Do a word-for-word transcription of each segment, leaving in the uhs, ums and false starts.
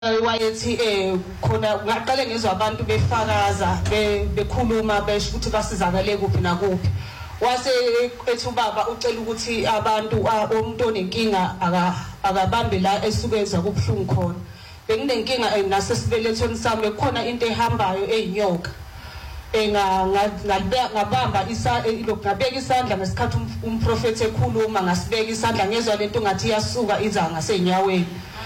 wayethi eh khona ngaqale ngizwa abantu befakaza bekhuluma besho ukuthi basizakale kuphi nakuphi wase ethi ubaba ucela ukuthi abantu umuntu onenkinga akabambe la esukeza kubhlungu khona benginenkinga nasesibelethweni sami khona into ehambayo eyinyoka enga ngabamba isa ngabeka isandla ngesikhathi umprofeti ekhuluma ngasibeka isandla ngezwe lento ngathi iyasuka iza ngasenyaweni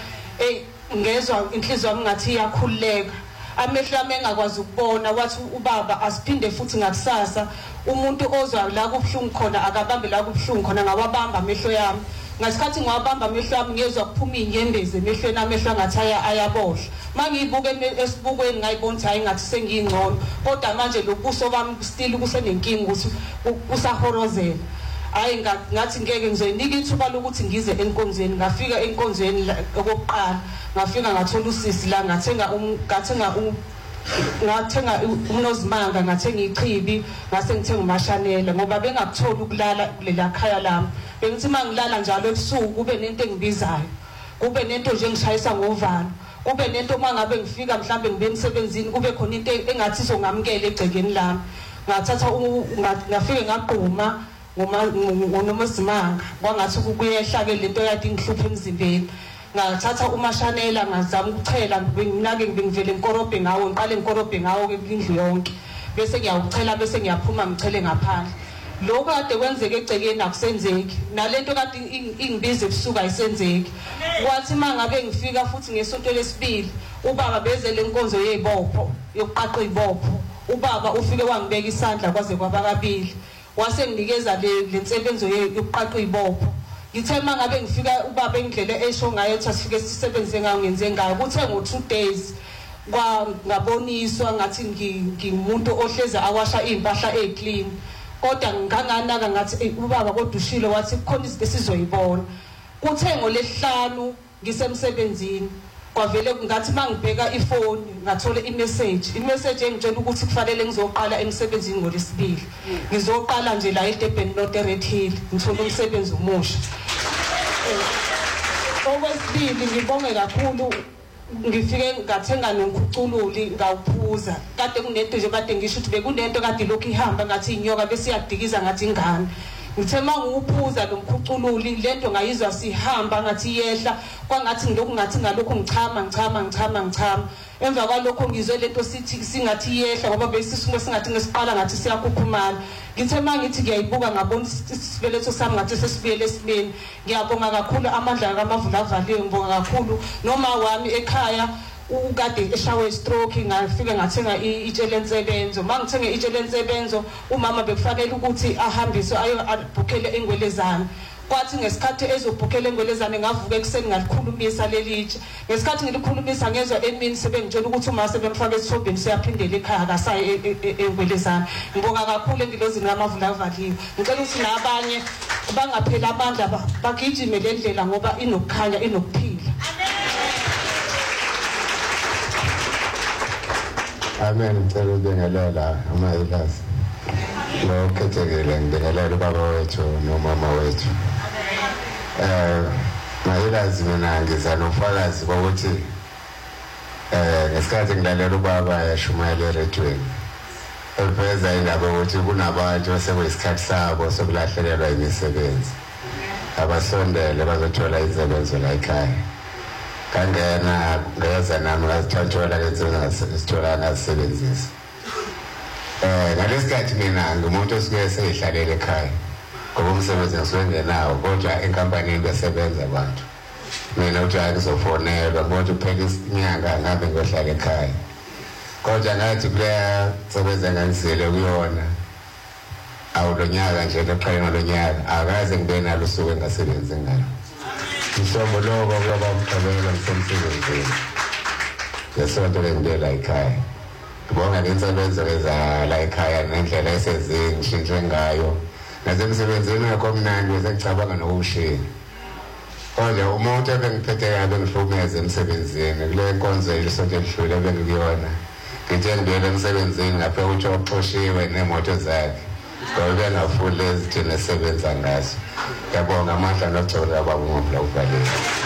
eh ngezwe inhliziyo yami ngathi iyakhuleka amehlo ami engakwazi ukubona wathi ubaba asiphinde futhi ngakusasa umuntu ozwa la kubhlungu khona akabambe la kubhlungu khona ngawabamba amehlo yami ngasikhathi ngawabamba amehlo yami ngezwe kuphuma inyembezi emehlweni amehlo ngathi ayabohla mangiyibuka esibukweni ngayibona ukuthi hayi ngathi sengingcono kodwa manje lobuso bami still kusenenkinga ukuthi usahorozela hayi ngathi ngeke ngizoyinika ithuba lokuthi ngize enkonzweni ngafika enkonzweni okokuqala ngafika ngathola usisi la ngathenga ngathenga ngathenga umnozimanga ngathenga ichibi ngase ngithenga umashanela ngoba bengakutholi ukulala kulela khaya lami bengithi mangilala njalo ebusuku kube nento engibizayo kube nento nje ngishayisa ngovalo kube nento mangabe ngifika mhlambe ngibe emsebenzini kube khona into engathi izongamukela egcekeni lami ngathatha ngafike ngaqhuma ngonomazimanga kwangathi kuyehla ke lento yadi ngihluphe emzimbeni ngathatha umashanela ngazama ukuchela nginake ngivele inkorobhe ngawo ngiqale inkorobhe ngawo ke indlu yonke bese ngiyawuchela bese ngiyaphuma ngichele ngaphandle lokho kade kwenzeke egcekeni akusenzeki nalento kade ingibize ebusuku ayisenzeki kwathi mangabe ngifika futhi ngesonto lesibili ubaba beze lenkonzo yezibopho yokuqaqa izibopho ubaba ufike wangibeka isandla kwaze kwaba kabili wase nginikeza le lensebenzo yokuqaqa izibopho ngithe mangabe ngifika ubaba endlela esho ngayo ukuthi asifike sisebenze ngayo ngenze ngayo kuthe ngo two days kwa ngaboniswa ngathi ngimuntu ohleze awasha impahla eclean kodwa nganganaka ngathi ubaba kodwa ushilo wathi kukhona izinto esizoyibona kuthe ngolesihlanu ngisemsebenzini kwavele ngathi mangibheka ifoni ngathola imessage imessage engitshela ukuthi kufanele ngizoqala emsebenzini ngolesibili ngizoqala nje la eDurban North Red Hill ngithola umsebenzi umusha okwesibili ngibonge kakhulu ngifike ngathenga nonkhucululi ngawuphuza kade kunento nje kade ngisho ukuthi bekunento kade lokhu ihamba ngathi inyoka bese iyadikiza ngathi ingane ngithe manguphuza lo mkhucululi lento ngayizwa sihamba ngathi yehla kwangathi ngilokhu ngathi ngalokho ngichama ngichama ngichama ngichama emva kwalokho ngizwe lento sithi singathi yehla ngoba besisuke singathi ngesiqala ngathi siyakhukhumala ngithe mangithi ngiyayibuka ngabona isibeletho sami ngathi sesibuyele esimeni ngiyabonga kakhulu amandla kaMavula avaliwe ngibonga kakhulu noma wami ekhaya ukade eshawe stroke ngafike ngathenga itshele nsebenzo mangithenge itshele nsebenzo umama bekufanele ukuthi ahambiswe ayo abhukhele engwelezana kwathi ngesikhathi ezobhukhela engwelezana ngavuka ekseni ngalikhulumisa lelitshe ngesikhathi ngilikhulumisa ngezwe emini sebengitshela ukuthi uma sebemfaka esithobeni siyaphindela ekhaya akasayi engwelezana ngibonga kakhulu engilozini kaMavula avaliwe ngicela ukuthi nabanye bangaphela abandla bagijime le ndlela ngoba inokukhanya inokuphila. Amen. Ngicela ukubingelela amayilazi lo khethekile ngibingelela ubaba wethu nomama wethu eh mayilazi mina ngiza nofakazi ukuthi eh ngesikhathi ngilalela ubaba yashumayela eredweni eveza indaba ukuthi kunabantu asebeyisikhathi sabo sokulahlekelwa imisebenzi abasondele bazothola izisebenzo la ekhaya kangena ngeza nami ngazithola lezinto sithola ngasebenzisa eh ngalesikhathi mina ngumuntu osuke seyihlalele ekhaya ngoba umsebenzi ngisukengenawo kodwa enkampanini besebenza abantu mina uthi akuzofonelwa ngoba upheka inyanga ngabe ngohlala ekhaya kodwa ngathi kuleya sebenza ngangisele kuyona awulonyaka nje loqala lonyaka akaze ngibe nalo usuku engasebenzi ngalo mhlobo lobo ngoba umqabela msemsebenzini yesonto lendela ekhaya ngibonga lensebenzo leza la ekhaya nendlela esezini ngishintshe ngayo nasemsebenzini yakho mnandi bese ngicabanga nokushiya kodwa umuntu ebengiphethe kabe ngihlukumeze emsebenzini kule nkonzo yesonto edlule bengikuyona ngithe ngibuyele emsebenzini ngaphela ukuthi oxoshiwe nemoto zakhe ngoba bengafuni lezi thina sebenza ngazo ngiyabonga amandla nogcola baba uMavula uvalile.